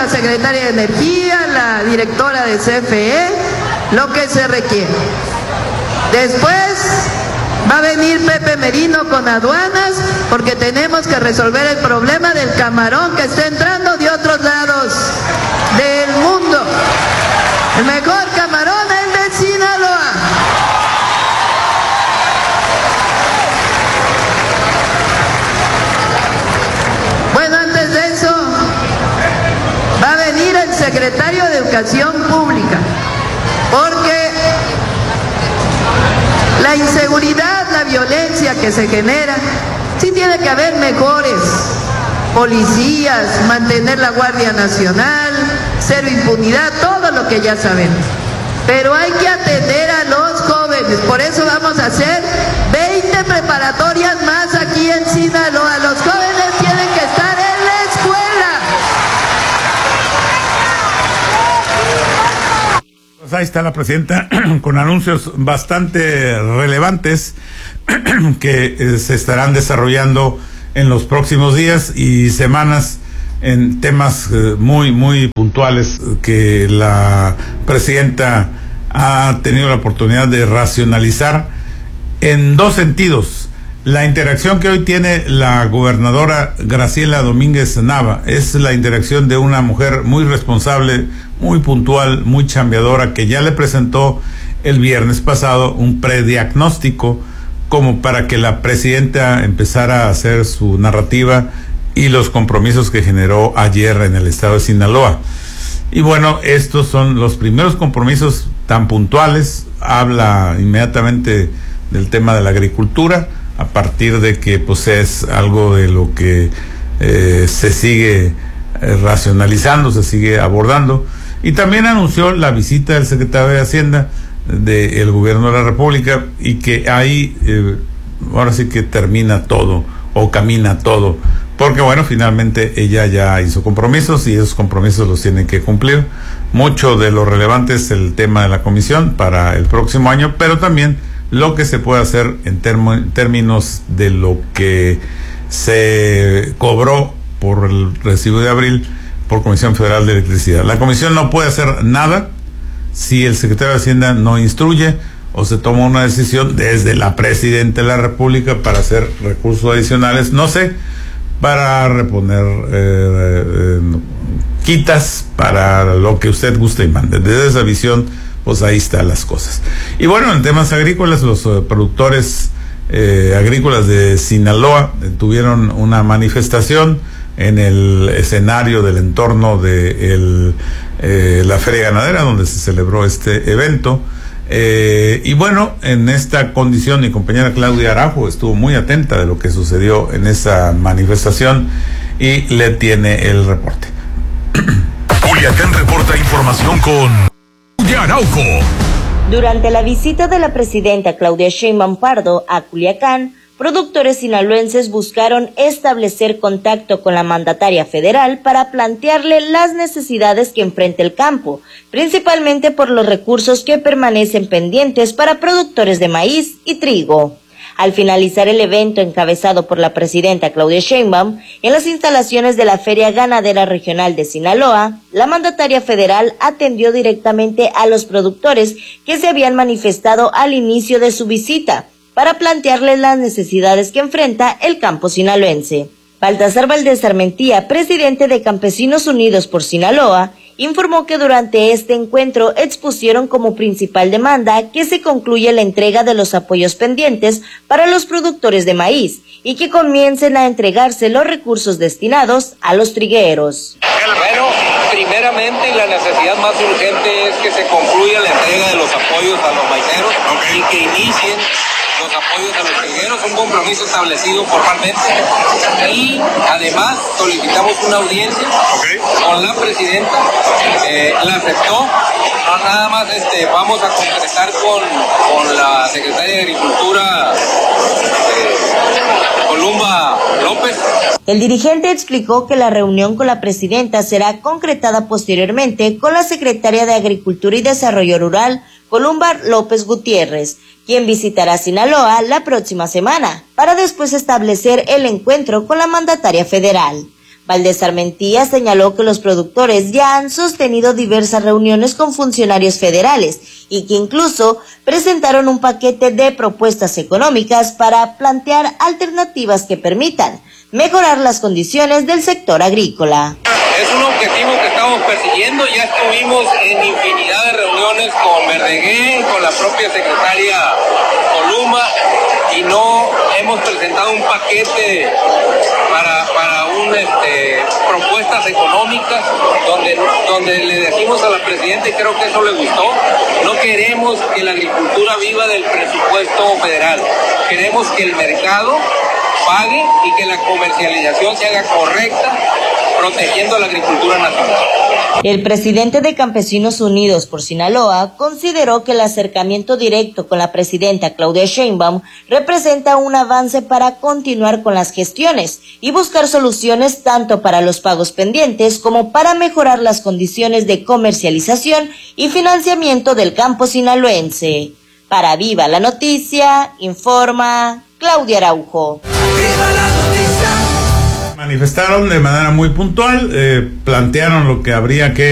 la secretaria de Energía, la directora de CFE, lo que se requiere. Después va a venir Pepe Merino con aduanas, porque tenemos que resolver el problema del camarón que está entrando de otros lados del mundo. El mejor camarón es de Sinaloa. Bueno, antes de eso, va a venir el secretario de Educación Pública, porque la inseguridad, la violencia que se genera, sí tiene que haber mejores policías, mantener la Guardia Nacional, cero impunidad, todo lo que ya sabemos. Pero hay que atender a los jóvenes, por eso vamos a hacer 20 preparatorias más aquí en Sinaloa. Los jóvenes tienen que estar en la escuela. Pues ahí está la presidenta con anuncios bastante relevantes que se estarán desarrollando en los próximos días y semanas en temas muy puntuales que la presidenta ha tenido la oportunidad de racionalizar en dos sentidos. La interacción que hoy tiene la gobernadora Graciela Domínguez Nava es la interacción de una mujer muy responsable, muy puntual, muy chambeadora, que ya le presentó el viernes pasado un prediagnóstico como para que la presidenta empezara a hacer su narrativa y los compromisos que generó ayer en el estado de Sinaloa. Y bueno, estos son los primeros compromisos tan puntuales. Habla inmediatamente del tema de la agricultura, a partir de que pues es algo de lo que se sigue racionalizando, se sigue abordando. Y también anunció la visita del secretario de Hacienda del gobierno de la República, y que ahí ahora sí que termina todo o camina todo, porque bueno, finalmente ella ya hizo compromisos y esos compromisos los tiene que cumplir. Mucho de lo relevante es el tema de la comisión para el próximo año, pero también lo que se puede hacer en términos de lo que se cobró por el recibo de abril por Comisión Federal de Electricidad. La comisión no puede hacer nada si el secretario de Hacienda no instruye o se toma una decisión desde la presidenta de la República para hacer recursos adicionales, no sé, para reponer quitas, para lo que usted guste y mande. Desde esa visión, pues ahí están las cosas. Y bueno, en temas agrícolas, los productores agrícolas de Sinaloa tuvieron una manifestación en el escenario del entorno de la Feria Ganadera, donde se celebró este evento. Y bueno, en esta condición mi compañera Claudia Araujo estuvo muy atenta de lo que sucedió en esa manifestación y le tiene el reporte. Culiacán reporta información con Claudia Araujo. Durante la visita de la presidenta Claudia Sheinbaum Pardo a Culiacán, productores sinaloenses buscaron establecer contacto con la mandataria federal para plantearle las necesidades que enfrenta el campo, principalmente por los recursos que permanecen pendientes para productores de maíz y trigo. Al finalizar el evento encabezado por la presidenta Claudia Sheinbaum en las instalaciones de la Feria Ganadera Regional de Sinaloa, la mandataria federal atendió directamente a los productores que se habían manifestado al inicio de su visita, para plantearles las necesidades que enfrenta el campo sinaloense. Baltasar Valdés Armentía, presidente de Campesinos Unidos por Sinaloa, informó que durante este encuentro expusieron como principal demanda que se concluya la entrega de los apoyos pendientes para los productores de maíz y que comiencen a entregarse los recursos destinados a los trigueros. Bueno, primeramente la necesidad más urgente es que se concluya la entrega de los apoyos a los maiceros y que inicien los apoyos a los trigueros, un compromiso establecido formalmente, y además solicitamos una audiencia con la presidenta, la aceptó. Nada más vamos a concretar con la secretaria de Agricultura, Columba López. El dirigente explicó que la reunión con la presidenta será concretada posteriormente con la secretaria de Agricultura y Desarrollo Rural, Columba López Gutiérrez, quien visitará Sinaloa la próxima semana, para después establecer el encuentro con la mandataria federal. Valdés Armentía señaló que los productores ya han sostenido diversas reuniones con funcionarios federales y que incluso presentaron un paquete de propuestas económicas para plantear alternativas que permitan mejorar las condiciones del sector agrícola. Es un objetivo que estamos persiguiendo, ya estuvimos en infinidad de reuniones con Verdeguer, con la propia secretaria Columa, y no hemos presentado un paquete para propuestas económicas donde le decimos a la presidenta, y creo que eso le gustó, no queremos que la agricultura viva del presupuesto federal, queremos que el mercado pague y que la comercialización se haga correcta, protegiendo la agricultura nacional. El presidente de Campesinos Unidos por Sinaloa consideró que el acercamiento directo con la presidenta Claudia Sheinbaum representa un avance para continuar con las gestiones y buscar soluciones tanto para los pagos pendientes como para mejorar las condiciones de comercialización y financiamiento del campo sinaloense. Para Viva la Noticia, informa Claudia Araujo. ¡Viva la noticia! Manifestaron de manera muy puntual, plantearon lo que habría que